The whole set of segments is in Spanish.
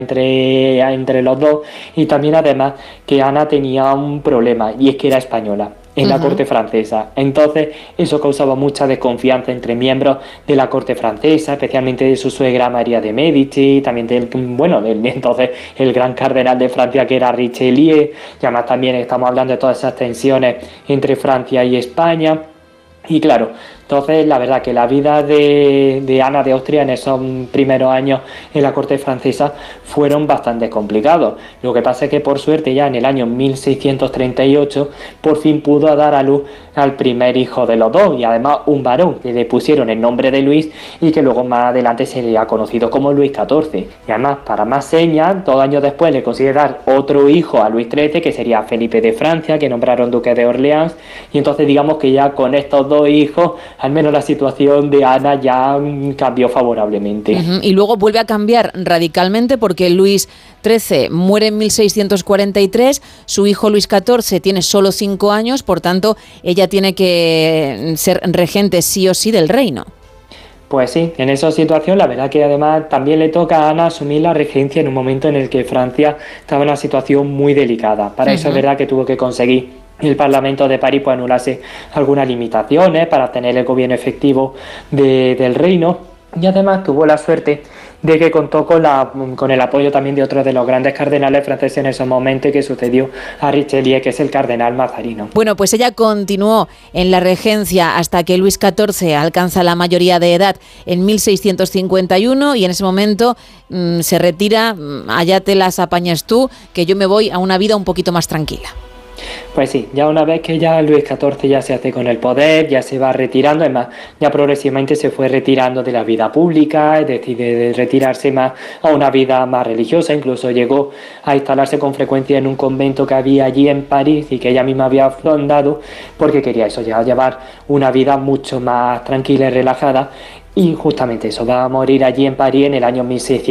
entre los dos, y también además que Ana tenía un problema, y es que era española en la corte francesa. Entonces eso causaba mucha desconfianza entre miembros de la corte francesa, especialmente de su suegra María de Medici, también del entonces el gran cardenal de Francia, que era Richelieu, y además también estamos hablando de todas esas tensiones entre Francia y España. Y claro, entonces la verdad que la vida de Ana de Austria en esos primeros años en la corte francesa fueron bastante complicados. Lo que pasa es que por suerte ya en el año 1638 por fin pudo dar a luz al primer hijo de los dos, y además un varón que le pusieron el nombre de Luis y que luego más adelante se le ha conocido como Luis XIV. Y además, para más señas, 2 años después le consigue dar otro hijo a Luis XIII, que sería Felipe de Francia, que nombraron duque de Orleans, y entonces digamos que ya con estos 2 hijos al menos la situación de Ana ya cambió favorablemente. Y luego vuelve a cambiar radicalmente porque Luis XIII muere en 1643, su hijo Luis XIV tiene solo 5 años, por tanto ella tiene que ser regente sí o sí del reino. Pues sí, en esa situación la verdad que además también le toca a Ana asumir la regencia en un momento en el que Francia estaba en una situación muy delicada. Para eso es verdad que tuvo que conseguir el Parlamento de París pues anularse algunas limitaciones para tener el gobierno efectivo del reino, y además tuvo la suerte de que contó con el apoyo también de otro de los grandes cardenales franceses en ese momento, que sucedió a Richelieu, que es el cardenal Mazarino. Bueno, pues ella continuó en la regencia hasta que Luis XIV alcanza la mayoría de edad en 1651, y en ese momento se retira. Allá te las apañas tú, que yo me voy a una vida un poquito más tranquila. Pues sí, ya una vez que ya Luis XIV ya se hace con el poder, ya se va retirando, además ya progresivamente se fue retirando de la vida pública, es decir, de retirarse más a una vida más religiosa. Incluso llegó a instalarse con frecuencia en un convento que había allí en París y que ella misma había fundado, porque quería eso, ya llevar una vida mucho más tranquila y relajada. Y justamente eso, va a morir allí en París en el año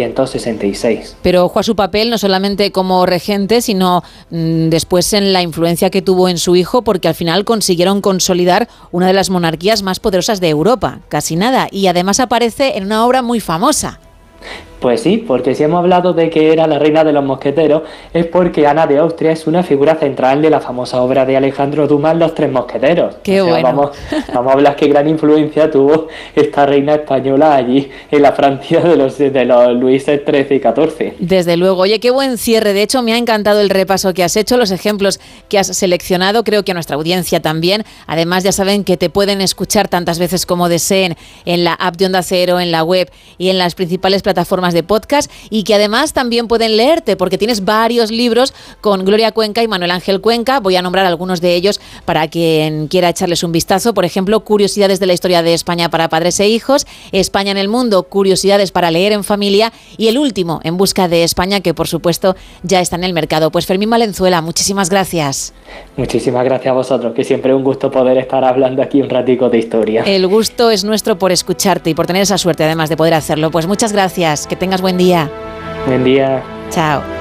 1666. Pero ojo a su papel, no solamente como regente, sino después en la influencia que tuvo en su hijo, porque al final consiguieron consolidar una de las monarquías más poderosas de Europa, casi nada, y además aparece en una obra muy famosa. Pues sí, porque si hemos hablado de que era la reina de los mosqueteros, es porque Ana de Austria es una figura central de la famosa obra de Alejandro Dumas, Los Tres Mosqueteros. ¡Qué bueno! Vamos a hablar qué gran influencia tuvo esta reina española allí en la Francia de los Luises XIII y XIV. Desde luego. Oye, qué buen cierre. De hecho, me ha encantado el repaso que has hecho, los ejemplos que has seleccionado. Creo que a nuestra audiencia también. Además, ya saben que te pueden escuchar tantas veces como deseen en la app de Onda Cero, en la web y en las principales plataformas de podcast, y que además también pueden leerte porque tienes varios libros con Gloria Cuenca y Manuel Ángel Cuenca. Voy a nombrar algunos de ellos para quien quiera echarles un vistazo. Por ejemplo, Curiosidades de la historia de España para padres e hijos, España en el mundo, curiosidades para leer en familia, y el último, En busca de España, que por supuesto ya está en el mercado. Pues Fermín Valenzuela, muchísimas gracias. Muchísimas gracias a vosotros, que siempre es un gusto poder estar hablando aquí un ratico de historia. El gusto es nuestro por escucharte y por tener esa suerte además de poder hacerlo. Pues muchas gracias, que tengas buen día. Buen día. Chao.